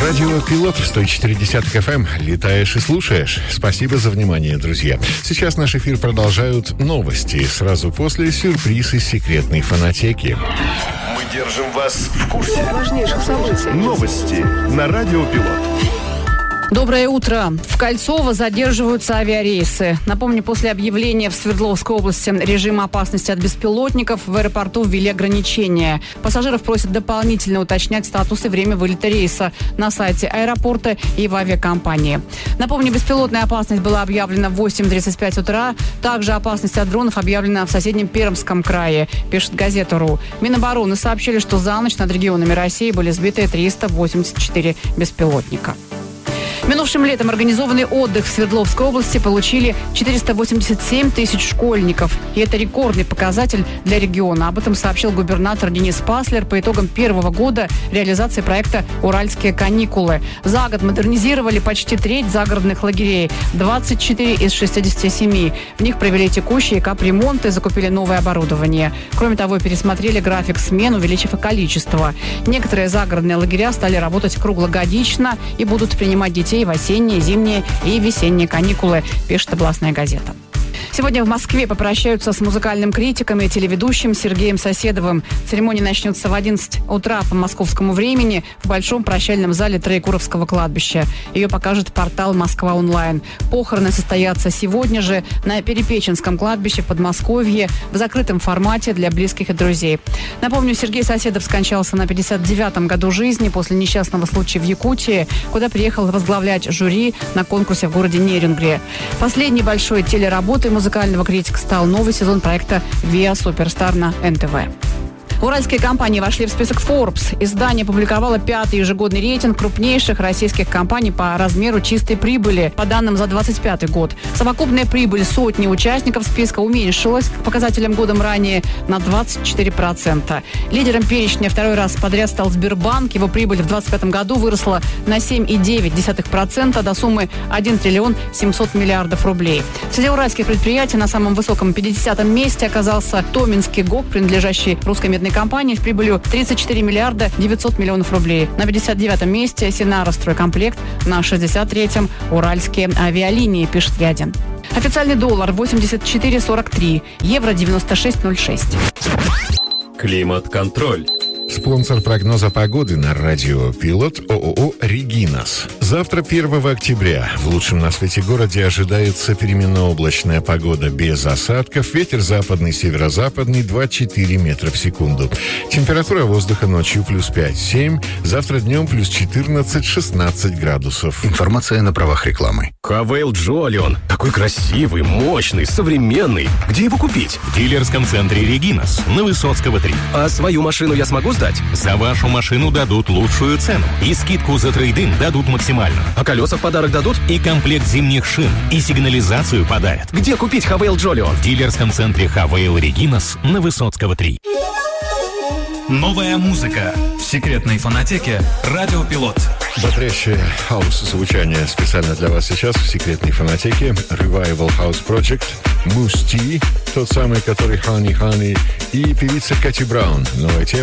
Радио Пилот 104.10 FM. Летаешь и слушаешь. Спасибо за внимание, друзья. Сейчас наш эфир продолжают новости. Сразу после сюрприз из секретной фонотеки. Мы держим вас в курсе важнейших событий. Новости на Радио Пилот. Доброе утро. В Кольцово задерживаются авиарейсы. Напомню, после объявления в Свердловской области режима опасности от беспилотников в аэропорту ввели ограничения. Пассажиров просят дополнительно уточнять статус и время вылета рейса на сайте аэропорта и в авиакомпании. Напомню, беспилотная опасность была объявлена в 8:35 утра. Также опасность от дронов объявлена в соседнем Пермском крае, пишет газета.ру. Минобороны сообщили, что за ночь над регионами России были сбиты 384 беспилотника. Минувшим летом организованный отдых в Свердловской области получили 487 тысяч школьников. И это рекордный показатель для региона. Об этом сообщил губернатор Денис Паслер по итогам первого года реализации проекта «Уральские каникулы». За год модернизировали почти треть загородных лагерей, 24 из 67. В них провели текущие капремонты, закупили новое оборудование. Кроме того, пересмотрели график смен, увеличив и количество. Некоторые загородные лагеря стали работать круглогодично и будут принимать детей в осенние, зимние и весенние каникулы, пишет областная газета. Сегодня в Москве попрощаются с музыкальным критиком и телеведущим Сергеем Соседовым. Церемония начнется в 11 утра по московскому времени в Большом прощальном зале Троекуровского кладбища. Ее покажет портал «Москва онлайн». Похороны состоятся сегодня же на Перепеченском кладбище в Подмосковье в закрытом формате для близких и друзей. Напомню, Сергей Соседов скончался на 59-м году жизни после несчастного случая в Якутии, куда приехал возглавлять жюри на конкурсе в городе Нерюнгри. Последней большой телеработой музыкального критика стал новый сезон проекта «Виа Суперстар» на НТВ. Уральские компании вошли в список Forbes. Издание опубликовало 5-й ежегодный рейтинг крупнейших российских компаний по размеру чистой прибыли, по данным за 2025 год. Совокупная прибыль сотни участников списка уменьшилась к показателям годом ранее на 24%. Лидером перечня второй раз подряд стал Сбербанк. Его прибыль в 2025 году выросла на 7,9% до суммы 1 триллион 700 миллиардов рублей. Среди уральских предприятий на самом высоком 50-м месте оказался Томинский ГОК, принадлежащий русской медной компании, с прибылью 34 миллиарда 900 миллионов рублей. На 59-м месте Синара Стройкомплект, на 63-м Уральские авиалинии, пишет Ядин. Официальный доллар 84,43, евро 96,06. Климат-контроль. Спонсор прогноза погоды на Радио Пилот ООО «Регинас». Завтра, 1 октября, в лучшем на свете городе ожидается переменно-облачная погода без осадков. Ветер западный, северо-западный 2-4 метра в секунду. Температура воздуха ночью плюс 5-7. Завтра днем плюс 14-16 градусов. Информация на правах рекламы. Хавейл Джолион. Такой красивый, мощный, современный. Где его купить? В дилерском центре «Регинас» на Высоцкого 3. А свою машину я смогу сдать? За вашу машину дадут лучшую цену. И скидку за трейд-ин дадут максимально. А колеса в подарок дадут? И комплект зимних шин. И сигнализацию подарят. Где купить Хавейл Джолион? В дилерском центре Хавейл Регинас на Высоцкого 3. Новая музыка в секретной фонотеке Радио Пилот. Бодрящее хаус-звучание специально для вас сейчас в секретной фонотеке. Revival House Project, Мусти, тот самый, который Honey Honey, и певица Кати Браун. Новая тема.